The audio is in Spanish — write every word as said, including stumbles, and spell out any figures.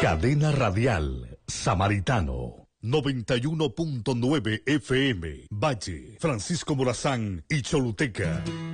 Cadena Radial Samaritano. noventa y uno punto nueve F M, Valle, Francisco Morazán y Choluteca.